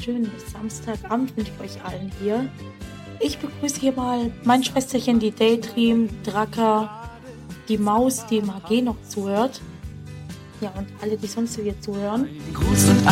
schönen Samstagabend wünsche ich euch allen hier. Ich begrüße hier mal mein Schwesterchen, die Daydream, Draka, die Maus, die im HG noch zuhört. Ja, und alle, die sonst hier zuhören.